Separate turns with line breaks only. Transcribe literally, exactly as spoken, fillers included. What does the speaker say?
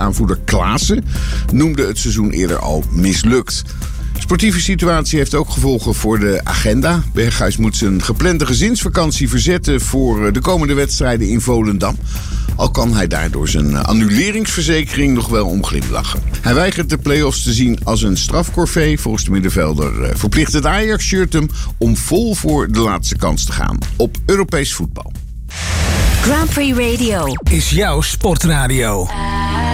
Aanvoerder Klaassen noemde het seizoen eerder al mislukt. De sportieve situatie heeft ook gevolgen voor de agenda. Berghuis moet zijn geplande gezinsvakantie verzetten voor de komende wedstrijden in Volendam. Al kan hij daardoor zijn annuleringsverzekering nog wel om glimlachen. Hij weigert de play-offs te zien als een strafcorvée. Volgens de middenvelder verplicht het Ajax-shirt hem om vol voor de laatste kans te gaan op Europees voetbal.
Grand Prix Radio
is jouw sportradio.